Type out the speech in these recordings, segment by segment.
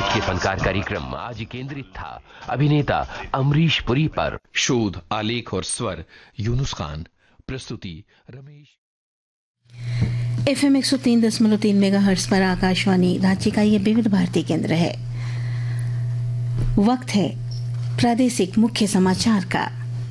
ये फनकार कार्यक्रम आज केंद्रित था अभिनेता अमरीश पुरी पर। शोध, आलेख और स्वर यूनुस खान। प्रस्तुति रमेश। FM 103.3 मेगाहर्ट्ज पर आकाशवाणी रांची का ये विविध भारती केंद्र है। वक्त है प्रादेशिक मुख्य समाचार का।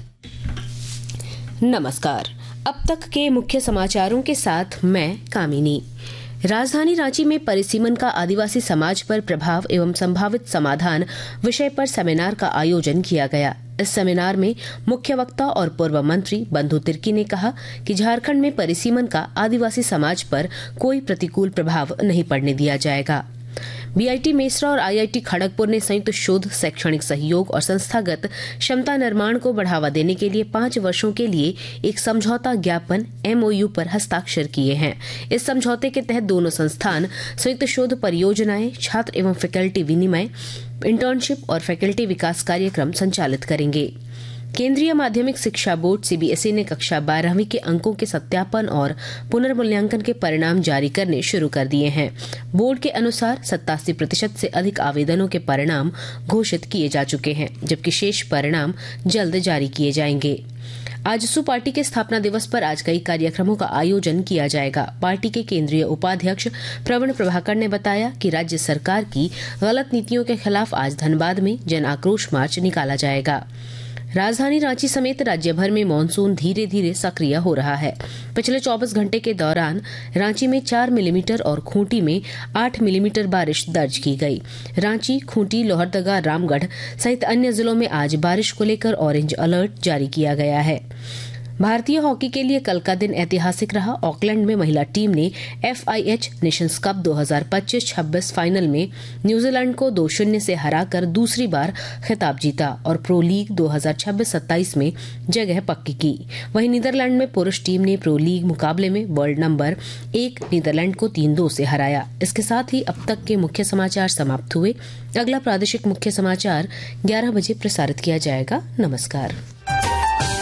नमस्कार। अब तक के मुख्य समाचारों के साथ मैं कामिनी। राजधानी रांची में परिसीमन का आदिवासी समाज पर प्रभाव एवं संभावित समाधान विषय पर सेमिनार का आयोजन किया गया। इस सेमिनार में मुख्य वक्ता और पूर्व मंत्री बंधु तिर्की ने कहा कि झारखंड में परिसीमन का आदिवासी समाज पर कोई प्रतिकूल प्रभाव नहीं पड़ने दिया जाएगा। बीआईटी मेसरा और आईआईटी खड़गपुर ने संयुक्त शोध, शैक्षणिक सहयोग और संस्थागत क्षमता निर्माण को बढ़ावा देने के लिए 5 वर्षों के लिए एक समझौता ज्ञापन MOU पर हस्ताक्षर किए हैं। इस समझौते के तहत दोनों संस्थान संयुक्त शोध परियोजनाएं, छात्र एवं फैकल्टी विनिमय, इंटर्नशिप और फैकल्टी विकास कार्यक्रम संचालित करेंगे। केंद्रीय माध्यमिक शिक्षा बोर्ड CBSE ने कक्षा 12वीं के अंकों के सत्यापन और पुनर्मूल्यांकन के परिणाम जारी करने शुरू कर दिए हैं। बोर्ड के अनुसार 87% से अधिक आवेदनों के परिणाम घोषित किए जा चुके हैं, जबकि शेष परिणाम जल्द जारी किए जाएंगे। आजसू पार्टी के स्थापना दिवस पर आज कई कार्यक्रमों का आयोजन किया जाएगा। पार्टी के केंद्रीय उपाध्यक्ष प्रवीण प्रभाकर ने बताया कि राज्य सरकार की गलत नीतियों के खिलाफ आज धनबाद में जन आक्रोश मार्च निकाला जाएगा। राजधानी रांची समेत राज्य भर में मानसून धीरे धीरे सक्रिय हो रहा है। पिछले 24 घंटे के दौरान रांची में 4 मिलीमीटर और खूंटी में 8 मिलीमीटर बारिश दर्ज की गई। रांची, खूंटी, लोहरदगा, रामगढ़ सहित अन्य जिलों में आज बारिश को लेकर ऑरेंज अलर्ट जारी किया गया है। भारतीय हॉकी के लिए कल का दिन ऐतिहासिक रहा। ऑकलैंड में महिला टीम ने FIH नेशंस कप 2025-26 फाइनल में न्यूजीलैंड को 2-0 से हराकर दूसरी बार खिताब जीता और प्रो लीग 2026-27 में जगह पक्की की। वहीं नीदरलैंड में पुरुष टीम ने प्रो लीग मुकाबले में वर्ल्ड नंबर 1 नीदरलैंड को 3-2 से हराया। इसके साथ ही अब तक के मुख्य समाचार समाप्त हुए। अगला प्रादेशिक मुख्य समाचार 11 बजे प्रसारित किया जाएगा। नमस्कार।